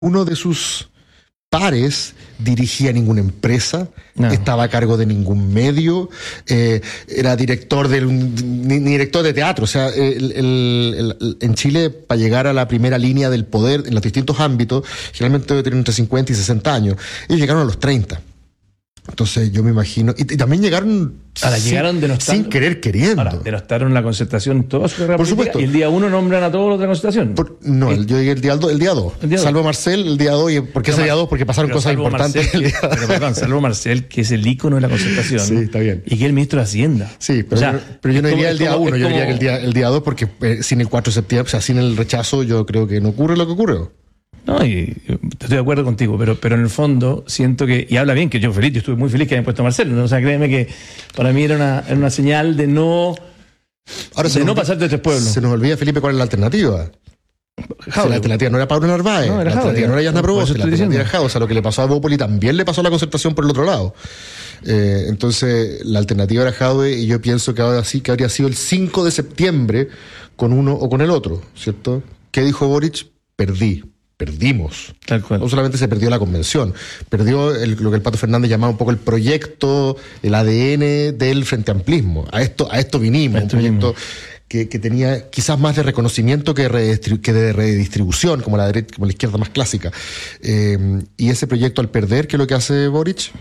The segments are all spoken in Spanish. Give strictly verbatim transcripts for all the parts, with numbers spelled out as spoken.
uno de sus pares dirigía ninguna empresa, no. estaba a cargo de ningún medio, eh, era director del, ni, ni director de teatro. O sea, el, el, el, en Chile, para llegar a la primera línea del poder en los distintos ámbitos, generalmente debe tener entre cincuenta y sesenta años. Ellos llegaron a los treinta. Entonces yo me imagino, y, y también llegaron, ahora, sin, llegaron denostando, sin querer queriendo. Ahora, denostaron la concertación toda su carrera Por política, supuesto. y el día uno nombran a todos los de la concertación. Por, no, el, yo llegué el día dos. El día dos. Salvo Marcel, el día dos. ¿Por qué ese día dos? Porque pasaron cosas importantes. Marcel, el día pero perdón, salvo Marcel, que es el ícono de la concertación. Sí, está bien. Y que es el ministro de Hacienda. Sí, pero, o sea, yo, pero yo no diría el día como, uno, yo como... diría que el día, el día dos, porque eh, sin el cuatro de septiembre, o sea, sin el rechazo, yo creo que no ocurre lo que ocurrió. No, y estoy de acuerdo contigo, pero, pero en el fondo siento que, y habla bien, que yo feliz, yo estuve muy feliz que hayan puesto a Marcelo, ¿no? O sea, créeme que para mí era una, era una señal de no, Ahora de no nos, pasar de tres pueblos. Se nos olvida, Felipe, cuál es la alternativa. Si la alternativa no era Pablo Narváez, no, la alternativa no era Yasna Proboste, la alternativa era Jaude. O sea, lo que le pasó a Bópoli también le pasó a la concertación por el otro lado. Eh, entonces, la alternativa era Jaude, y yo pienso que ahora sí que habría sido el cinco de septiembre con uno o con el otro, ¿cierto? ¿Qué dijo Boric? Perdí. Perdimos. Tal cual. No solamente se perdió la convención, perdió el, lo que el Pato Fernández llamaba un poco el proyecto, el A D N del Frente Amplismo. A esto, a esto vinimos, a esto un proyecto que, que tenía quizás más de reconocimiento que, redistribu- que de redistribución, como la derecha, como la izquierda más clásica. Eh, y ese proyecto, al perder, ¿qué es lo que hace Boric?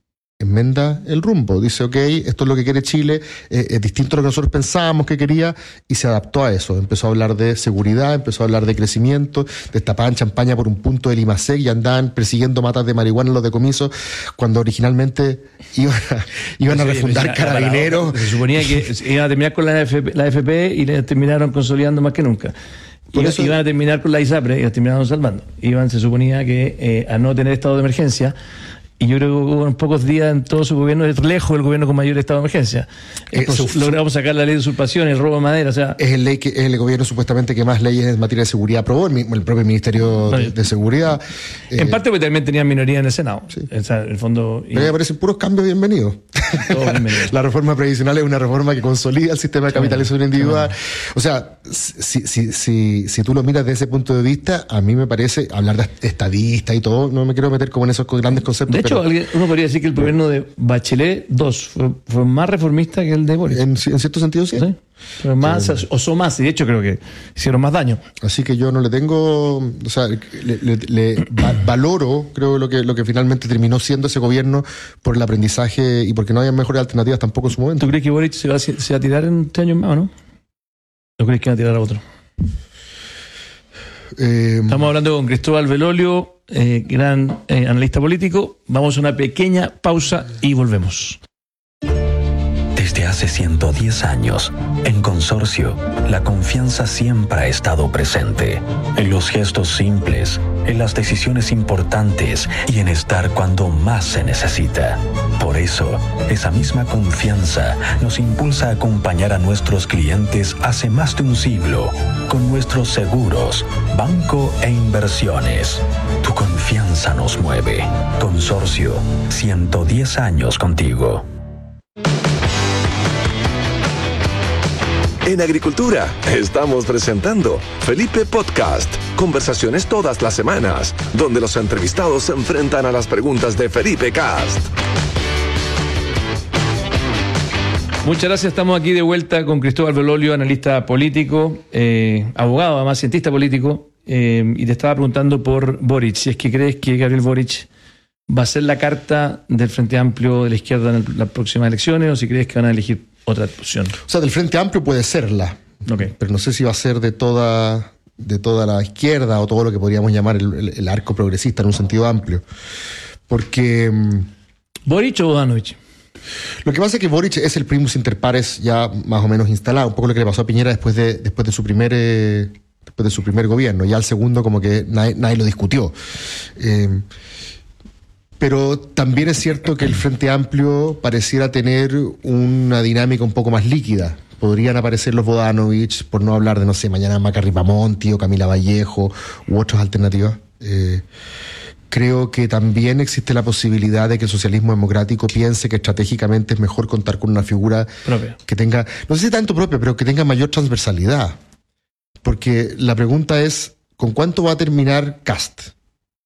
Enmenda el rumbo, dice, ok, esto es lo que quiere Chile, eh, es distinto a lo que nosotros pensábamos que quería, y se adaptó a eso. Empezó a hablar de seguridad, empezó a hablar de crecimiento, destapaban champaña por un punto del IMASEC y andaban persiguiendo matas de marihuana en los decomisos, cuando originalmente iban a, iban a refundar Carabineros. Se suponía que iban a terminar con la A F P, la A F P y la terminaron consolidando más que nunca. Por Iba, eso, iban a terminar con la ISAPRE y la terminaron salvando. Iban, se suponía que eh, a no tener estado de emergencia. Y yo creo que hubo en pocos días en todo su gobierno, es lejos del gobierno con mayor estado de emergencia. Eh, pues, su, logramos sacar la ley de usurpación, el robo de madera. O sea, es, el ley que, es el gobierno supuestamente que más leyes en materia de seguridad aprobó, el, el propio Ministerio de, de Seguridad. En eh, parte porque también tenían minoría en el Senado. Sí. O sea, en el fondo, y... Pero me parecen puros cambios bienvenidos. Bienvenido. La reforma previsional es una reforma que consolida el sistema de capitalización individual. O sea, si, si, si, si tú lo miras desde ese punto de vista, a mí me parece, hablar de estadista y todo, no me quiero meter como en esos grandes conceptos. De hecho, pero, uno podría decir que el gobierno de Bachelet dos fue, fue más reformista que el de Boric. En, en cierto sentido, sí. ¿Sí? Pero más, eh, osó más, y de hecho creo que hicieron más daño. Así que yo no le tengo, o sea, le, le, le va, valoro, creo, lo que, lo que finalmente terminó siendo ese gobierno por el aprendizaje y porque no había mejores alternativas tampoco en su momento. ¿Tú crees que Boric se va, se va a tirar en este año más o no? ¿No crees que va a tirar a otro? Eh, Estamos hablando con Cristóbal Belolio, eh, gran eh, analista político. Vamos a una pequeña pausa y volvemos. Desde hace ciento diez años, en Consorcio, la confianza siempre ha estado presente. En los gestos simples, en las decisiones importantes y en estar cuando más se necesita. Por eso, esa misma confianza nos impulsa a acompañar a nuestros clientes hace más de un siglo con nuestros seguros, banco e inversiones. Tu confianza nos mueve. Consorcio, ciento diez años contigo. En Agricultura estamos presentando Felipe Podcast, conversaciones todas las semanas, donde los entrevistados se enfrentan a las preguntas de Felipe Cast. Muchas gracias, estamos aquí de vuelta con Cristóbal Belolio, analista político, eh, abogado, además cientista político, eh, y te estaba preguntando por Boric, si es que crees que Gabriel Boric va a ser la carta del Frente Amplio de la izquierda en las próximas elecciones, o si crees que van a elegir otra opción. O sea, del Frente Amplio puede serla, okay. Pero no sé si va a ser de toda, de toda la izquierda o todo lo que podríamos llamar el, el, el arco progresista en un sentido amplio. Porque... ¿Boric o Bodanovich? Lo que pasa es que Boric es el primus inter pares ya más o menos instalado, un poco lo que le pasó a Piñera después de, después de su primer... Eh, después de su primer gobierno. Ya el segundo como que nadie, nadie lo discutió. Eh, Pero también es cierto que el Frente Amplio pareciera tener una dinámica un poco más líquida. Podrían aparecer los Bodanovich, por no hablar de, no sé, mañana Maca Ripamonti o Camila Vallejo u otras alternativas. Eh, creo que también existe la posibilidad de que el socialismo democrático piense que estratégicamente es mejor contar con una figura propia, que tenga, no sé si tanto propia, pero que tenga mayor transversalidad. Porque la pregunta es, ¿con cuánto va a terminar Kast?